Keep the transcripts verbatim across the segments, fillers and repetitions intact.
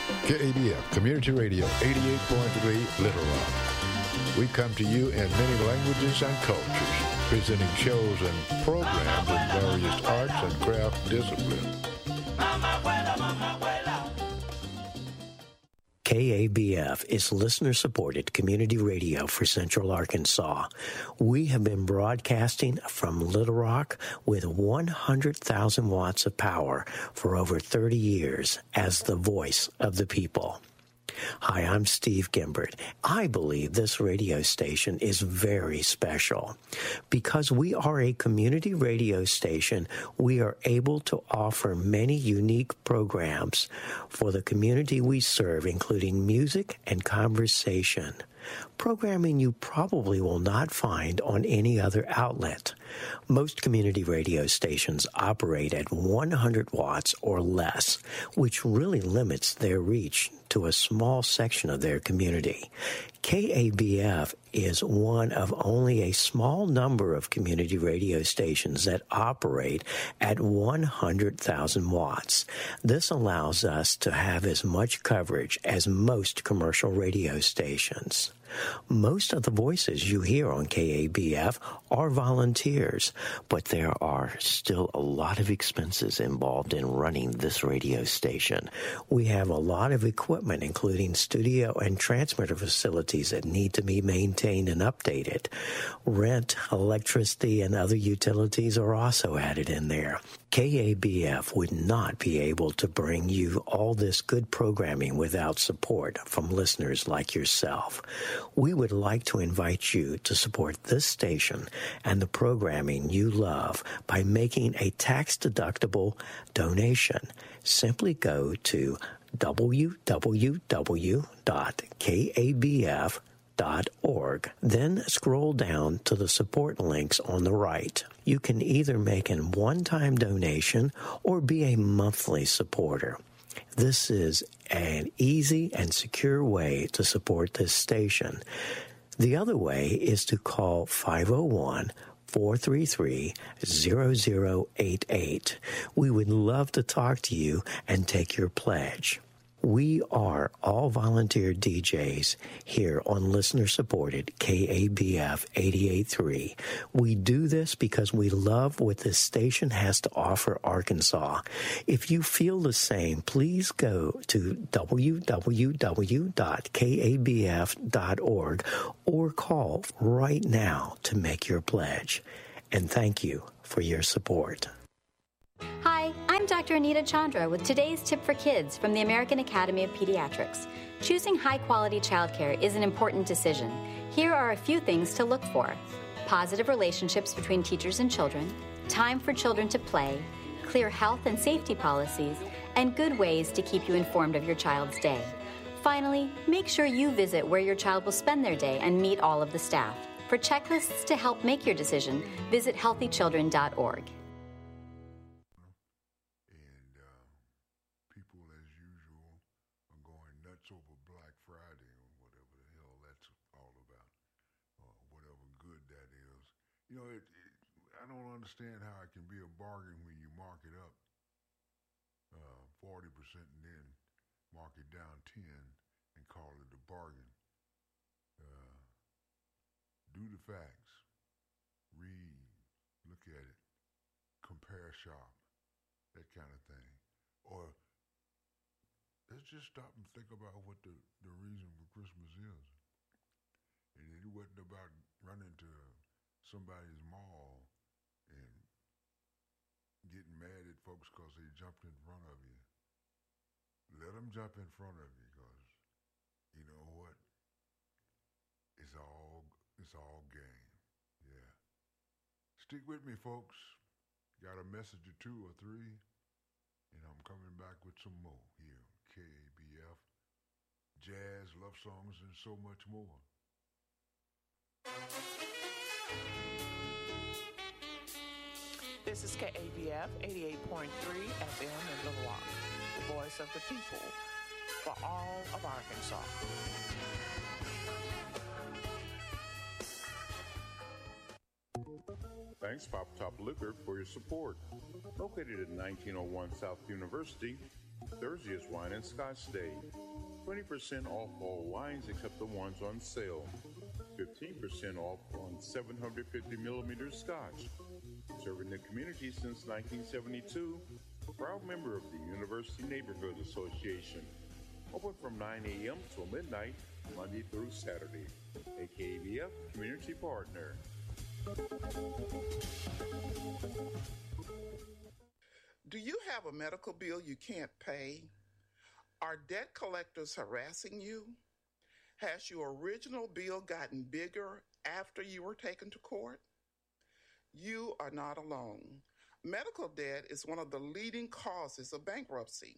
K A B F Community Radio eighty-eight point three Little Rock. We come to you in many languages and cultures, presenting shows and programs in various arts and craft disciplines. K A B F is listener-supported community radio for Central Arkansas. We have been broadcasting from Little Rock with one hundred thousand watts of power for over thirty years as the voice of the people. Hi, I'm Steve Gimbert. I believe this radio station is very special. Because we are a community radio station, we are able to offer many unique programs for the community we serve, including music and conversation. Programming you probably will not find on any other outlet. Most community radio stations operate at one hundred watts or less, which really limits their reach to a small section of their community. K A B F is one of only a small number of community radio stations that operate at one hundred thousand watts. This allows us to have as much coverage as most commercial radio stations. Most of the voices you hear on K A B F are volunteers, but there are still a lot of expenses involved in running this radio station. We have a lot of equipment, including studio and transmitter facilities that need to be maintained and updated. Rent, electricity, and other utilities are also added in there. K A B F would not be able to bring you all this good programming without support from listeners like yourself. We would like to invite you to support this station and the programming you love by making a tax-deductible donation. Simply go to w w w dot k a b f dot org. Then scroll down to the support links on the right. You can either make a one-time donation or be a monthly supporter. This is an easy and secure way to support this station. The other way is to call five oh one, four three three, zero zero eight eight. We would love to talk to you and take your pledge. We are all volunteer D Js here on listener-supported K A B F eighty-eight point three. We do this because we love what this station has to offer Arkansas. If you feel the same, please go to w w w dot k a b f dot org or call right now to make your pledge. And thank you for your support. Hi, I'm Doctor Anita Chandra with today's tip for kids from the American Academy of Pediatrics. Choosing high-quality childcare is an important decision. Here are a few things to look for: positive relationships between teachers and children, time for children to play, clear health and safety policies, and good ways to keep you informed of your child's day. Finally, make sure you visit where your child will spend their day and meet all of the staff. For checklists to help make your decision, visit healthy children dot org. You know, it, it, I don't understand how it can be a bargain when you mark it up uh, forty percent and then mark it down ten and call it a bargain. Uh, do the facts. Read. Look at it. Compare shop. That kind of thing. Or let's just stop and think about what the, the reason for Christmas is. And it wasn't about running to somebody's mall and getting mad at folks because they jumped in front of you. Let them jump in front of you, because you know what? It's all it's all game. Yeah. Stick with me, folks. Got a message or two or three, and I'm coming back with some more here. K A B F, jazz, love songs, and so much more. This is K A B F eighty-eight point three F M in Little Rock, the voice of the people for all of Arkansas. Thanks, Pop Top Liquor, for your support. Located at nineteen oh one South University, Thursday is Wine and Scotch Day. twenty percent off all wines except the ones on sale. fifteen percent off on seven hundred fifty millimeter Scotch. Serving the community since nineteen seventy-two. Proud member of the University Neighborhood Association. Open from nine a.m. till midnight, Monday through Saturday. A K A B F Community Partner. Do you have a medical bill you can't pay? Are debt collectors harassing you? Has your original bill gotten bigger after you were taken to court? You are not alone. Medical debt is one of the leading causes of bankruptcy.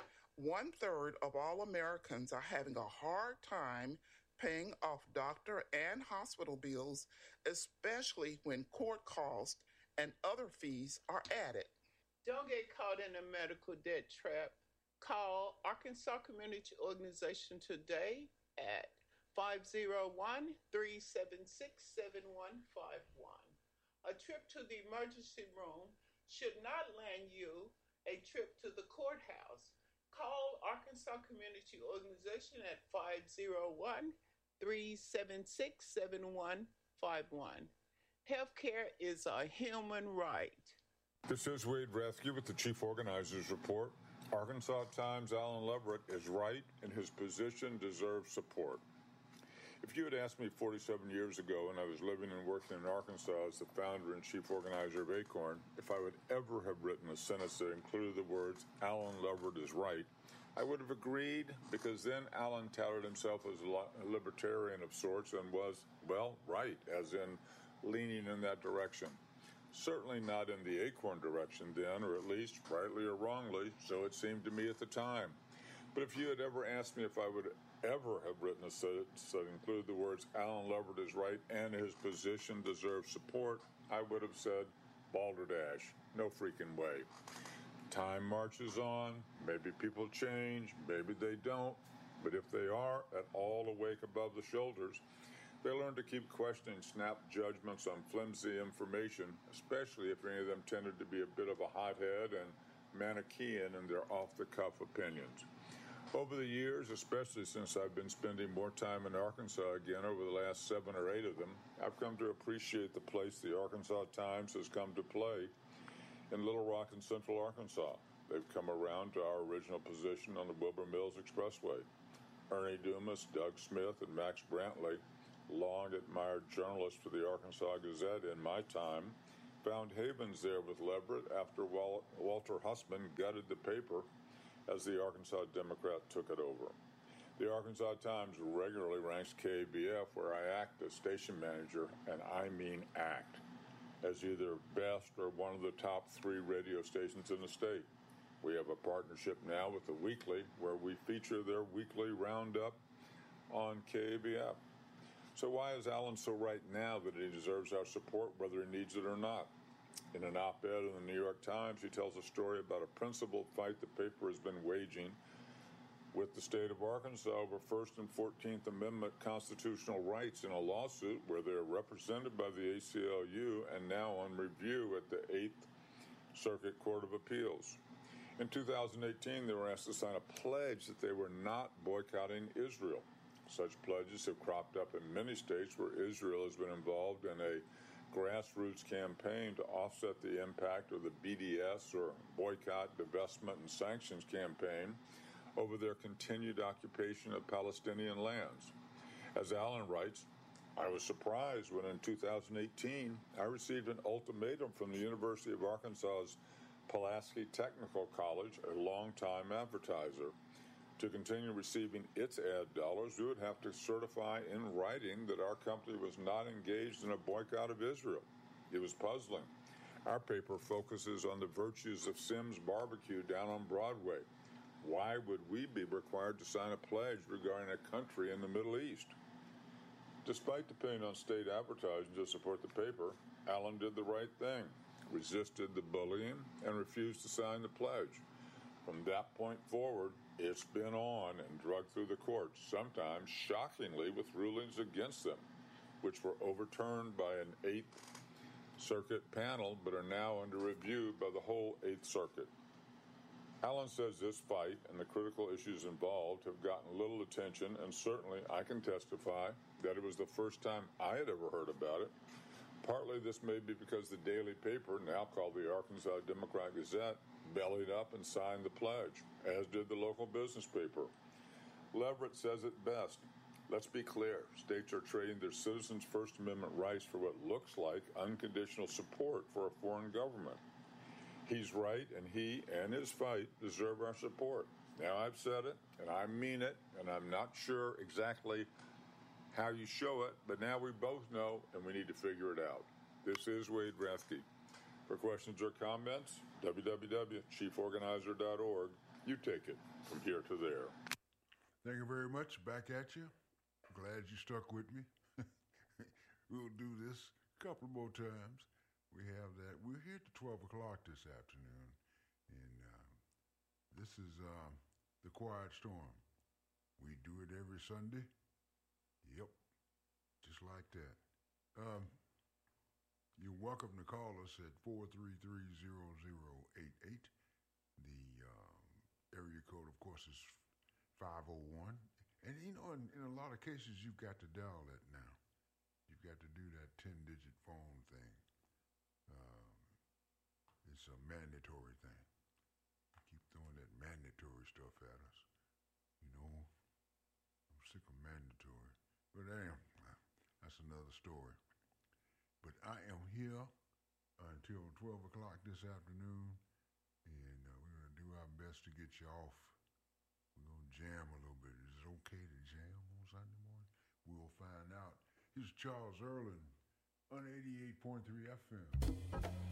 One third of all Americans are having a hard time paying off doctor and hospital bills, especially when court costs and other fees are added. Don't get caught in a medical debt trap. Call Arkansas Community Organization today at five oh one, three seven six, seven one five one. A trip to the emergency room should not land you a trip to the courthouse. Call Arkansas Community Organization at five oh one, three seven six, seven one five one. Healthcare is a human right. This is Wade Rescue with the Chief Organizers Report. Arkansas Times' Alan Leverett is right, and his position deserves support. If you had asked me forty-seven years ago when I was living and working in Arkansas as the founder and chief organizer of ACORN, if I would ever have written a sentence that included the words, Alan Leverett is right, I would have agreed, because then Alan touted himself as a libertarian of sorts and was, well, right, as in leaning in that direction. Certainly not in the ACORN direction then, or at least rightly or wrongly, so it seemed to me at the time. But if you had ever asked me if I would ever have written a sentence that included the words Alan Leverett is right and his position deserves support, I would have said balderdash, no freaking way. Time marches on, maybe people change, maybe they don't, but if they are at all awake above the shoulders, they learn to keep questioning snap judgments on flimsy information, especially if any of them tended to be a bit of a hothead and Manichaean in their off-the-cuff opinions. Over the years, especially since I've been spending more time in Arkansas again over the last seven or eight of them, I've come to appreciate the place the Arkansas Times has come to play in Little Rock and Central Arkansas. They've come around to our original position on the Wilbur Mills Expressway. Ernie Dumas, Doug Smith, and Max Brantley, long admired journalists for the Arkansas Gazette in my time, found havens there with Leverett after Wal- Walter Hussman gutted the paper as the Arkansas Democrat took it over. The Arkansas Times regularly ranks K A B F, where I act as station manager, and I mean act, as either best or one of the top three radio stations in the state. We have a partnership now with The Weekly, where we feature their weekly roundup on K A B F. So why is Alan so right now that he deserves our support, whether he needs it or not? In an op-ed in the New York Times, he tells a story about a principled fight the paper has been waging with the state of Arkansas over First and Fourteenth Amendment constitutional rights in a lawsuit where they're represented by the A C L U and now on review at the Eighth Circuit Court of Appeals. In two thousand eighteen, they were asked to sign a pledge that they were not boycotting Israel. Such pledges have cropped up in many states where Israel has been involved in a grassroots campaign to offset the impact of the B D S, or Boycott, Divestment, and Sanctions campaign, over their continued occupation of Palestinian lands. As Alan writes, I was surprised when in two thousand eighteen I received an ultimatum from the University of Arkansas's Pulaski Technical College, a longtime advertiser. To continue receiving its ad dollars, we would have to certify in writing that our company was not engaged in a boycott of Israel. It was puzzling. Our paper focuses on the virtues of Simms Barbecue down on Broadway. Why would we be required to sign a pledge regarding a country in the Middle East? Despite depending on state advertising to support the paper, Alan did the right thing, resisted the bullying, and refused to sign the pledge. From that point forward, it's been on and drugged through the courts, sometimes shockingly with rulings against them, which were overturned by an Eighth Circuit panel but are now under review by the whole Eighth Circuit. Allen says this fight and the critical issues involved have gotten little attention, and certainly I can testify that it was the first time I had ever heard about it. Partly this may be because the daily paper, now called the Arkansas Democrat-Gazette, bellied up and signed the pledge, as did the local business paper. Leverett says it best. Let's be clear. States are trading their citizens' First Amendment rights for what looks like unconditional support for a foreign government. He's right, and he and his fight deserve our support. Now, I've said it, and I mean it, and I'm not sure exactly how you show it, but now we both know, and we need to figure it out. This is Wade Rathke. For questions or comments, w w w dot chief organizer dot org. You take it from here to there. Thank you very much. Back at you. Glad you stuck with me. We'll do this a couple more times. We have that. We're here at twelve o'clock this afternoon, and uh, this is uh, The Quiet Storm. We do it every Sunday. Yep, just like that. Um, you're welcome to call us at four three three, zero zero eight eight. The um, area code, of course, is five oh one. And, you know, in, in a lot of cases, you've got to dial that now. You've got to do that ten-digit phone thing. Um, it's a mandatory thing. Keep throwing that mandatory stuff at us. You know, I'm sick of mandatory. But damn, that's another story. But I am here until twelve o'clock this afternoon, and uh, we're going to do our best to get you off. We're going to jam a little bit. Is it okay to jam on Sunday morning? We'll find out. Here's Charles Erlin on eighty-eight point three F M.